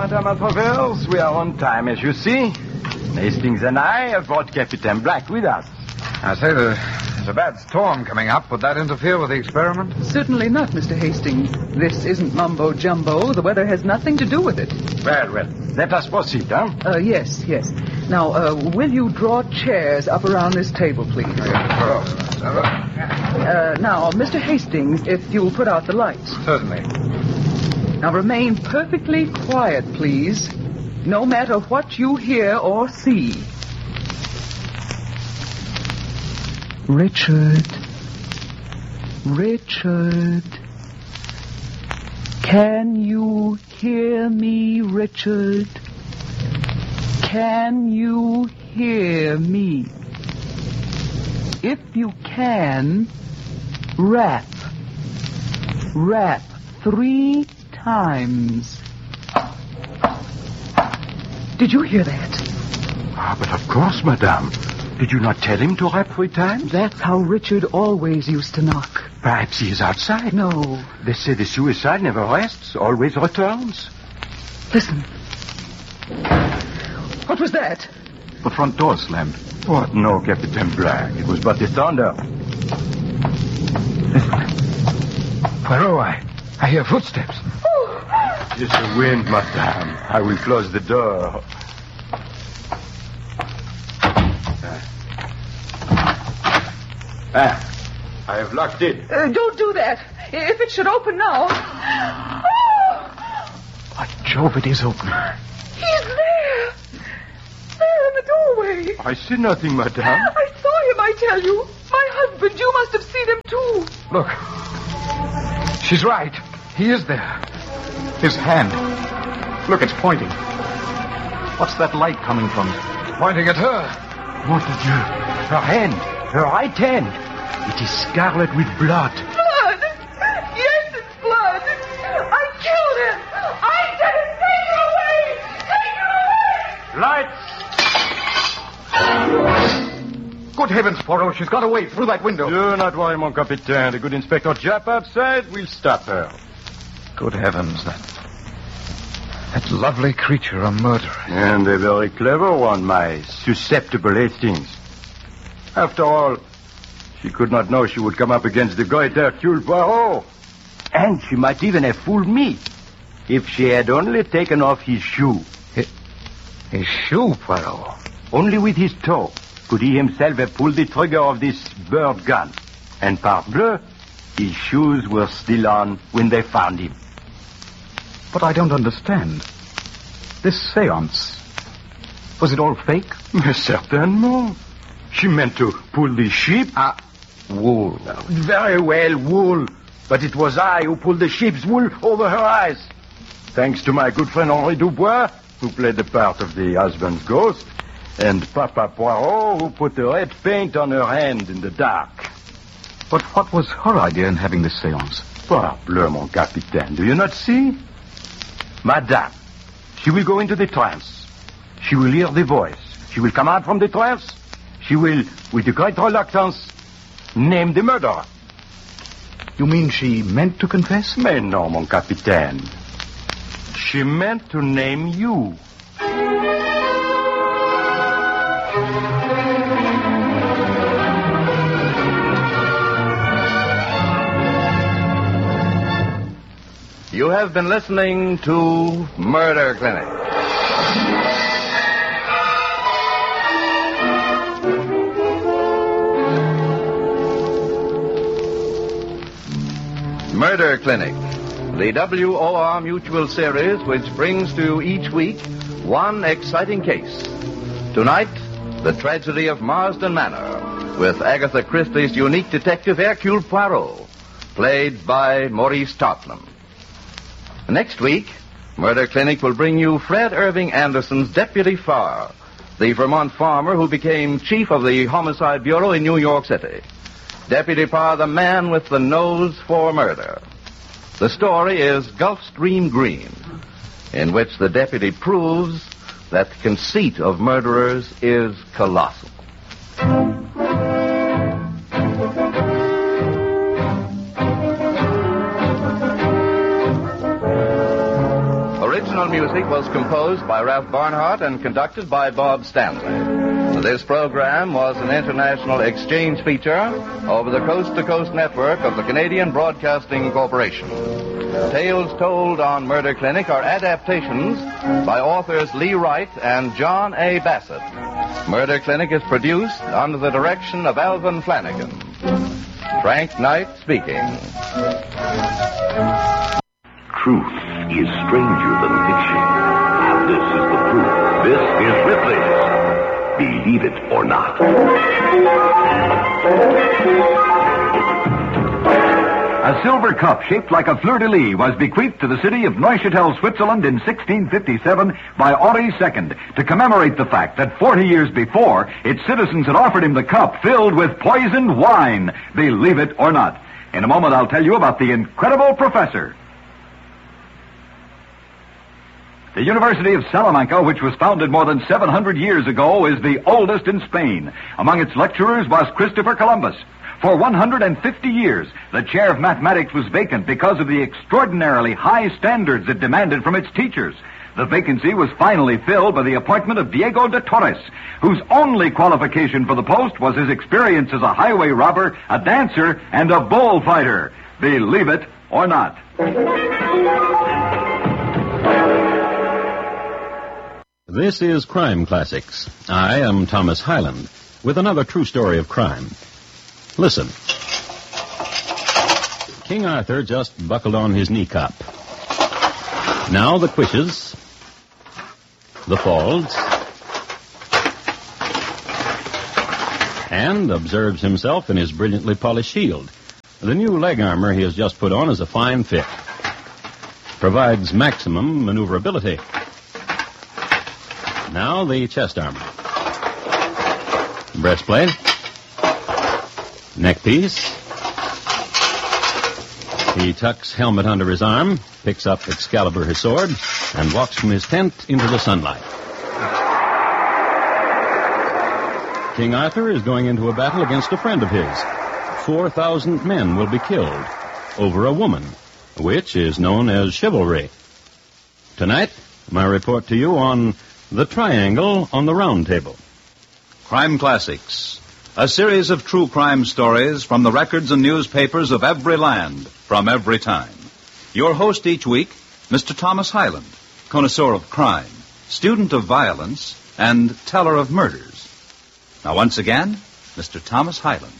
Madame Travers. We are on time, as you see. Hastings and I have brought Captain Black with us. I say, there's a bad storm coming up. Would that interfere with the experiment? Certainly not, Mr. Hastings. This isn't mumbo-jumbo. The weather has nothing to do with it. Well, let us proceed, huh? Yes. Now, will you draw chairs up around this table, please? Now, Mr. Hastings, if you'll put out the lights. Certainly. Now, remain perfectly quiet, please, no matter what you hear or see. Richard. Can you hear me, Richard? Can you hear me? If you can, rap. Rap 3 times. Did you hear that? But of course, madame. Did you not tell him to rap 3 times? That's how Richard always used to knock. Perhaps he is outside. No. They say the suicide never rests, always returns. Listen. What was that? The front door slammed. What? No, Captain Black. It was but the thunder. Listen. Poirot, I hear footsteps. It is the wind, madame. I will close the door. I have locked it. Don't do that. If it should open now. By Jove, it is open. He's there. There in the doorway. I see nothing, madame. I saw him, I tell you. My husband, you must have seen him too. Look. She's right. He is there. His hand. Look, it's pointing. What's that light coming from? It's pointing at her. Mon Dieu. Her hand. Her right hand. It is scarlet with blood. Blood? Yes, it's blood. I killed him. I did it. Take her away. Take her away. Lights! Good heavens, Poirot. She's got away through that window. Do not worry, mon capitaine. The good Inspector Japp outside will stop her. Good heavens, that lovely creature, a murderer. And a very clever one, my susceptible Hastings. After all, she could not know she would come up against the great Hercule Poirot. And she might even have fooled me if she had only taken off his shoe. His shoe, Poirot? Only with his toe could he himself have pulled the trigger of this bird gun. And parbleu, his shoes were still on when they found him. But I don't understand. This séance, was it all fake? Mais certainement. She meant to pull the sheep. Wool. Very well, wool. But it was I who pulled the sheep's wool over her eyes. Thanks to my good friend Henri Dubois, who played the part of the husband's ghost, and Papa Poirot, who put the red paint on her hand in the dark. But what was her idea in having this séance? Parbleu, mon capitaine. Do you not see? Madame, she will go into the trance. She will hear the voice. She will come out from the trance. She will, with a great reluctance, name the murderer. You mean she meant to confess? Mais non, mon capitaine. She meant to name you. You have been listening to Murder Clinic. Murder Clinic, the WOR Mutual series which brings to you each week one exciting case. Tonight, the tragedy of Marsden Manor, with Agatha Christie's unique detective Hercule Poirot, played by Maurice Tarplin. Next week, Murder Clinic will bring you Fred Irving Anderson's Deputy Farr, the Vermont farmer who became chief of the Homicide Bureau in New York City. Deputy Farr, the man with the nose for murder. The story is Gulfstream Green, in which the deputy proves that the conceit of murderers is colossal. original music was composed by Ralph Barnhart and conducted by Bob Stanley. This program was an international exchange feature over the coast-to-coast network of the Canadian Broadcasting Corporation. Tales told on Murder Clinic are adaptations by authors Lee Wright and John A. Bassett. Murder Clinic is produced under the direction of Alvin Flanagan. Frank Knight speaking. Truth is stranger than fiction. And this is the proof. This is Ripley's Believe It or Not. A silver cup shaped like a fleur-de-lis was bequeathed to the city of Neuchâtel, Switzerland in 1657 by Henri II to commemorate the fact that 40 years before, its citizens had offered him the cup filled with poisoned wine. Believe it or not. In a moment, I'll tell you about the incredible professor. The University of Salamanca, which was founded more than 700 years ago, is the oldest in Spain. Among its lecturers was Christopher Columbus. For 150 years, the chair of mathematics was vacant because of the extraordinarily high standards it demanded from its teachers. The vacancy was finally filled by the appointment of Diego de Torres, whose only qualification for the post was his experience as a highway robber, a dancer, and a bullfighter. Believe it or not. This is Crime Classics. I am Thomas Hyland with another true story of crime. Listen. King Arthur just buckled on his kneecap. Now the cuishes, the folds, and observes himself in his brilliantly polished shield. The new leg armor he has just put on is a fine fit. Provides maximum maneuverability. Now the chest armor. Breastplate. Neckpiece. He tucks helmet under his arm, picks up Excalibur, his sword, and walks from his tent into the sunlight. King Arthur is going into a battle against a friend of his. 4,000 men will be killed over a woman, which is known as chivalry. Tonight, my report to you on The Triangle on the Round Table. Crime Classics, a series of true crime stories from the records and newspapers of every land, from every time. Your host each week, Mr. Thomas Hyland, connoisseur of crime, student of violence, and teller of murders. Now once again, Mr. Thomas Hyland.